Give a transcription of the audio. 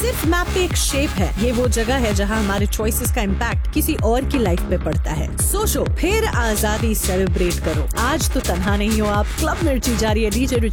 सिर्फ मैप पे एक शेप है, ये वो जगह है जहाँ हमारे चॉइसेस का इम्पैक्ट किसी और की लाइफ पे पड़ता है। सोचो, फिर आजादी सेलिब्रेट करो। आज तो तन्हा नहीं हो आप। क्लब मिर्ची जा रही है डीजे रुचि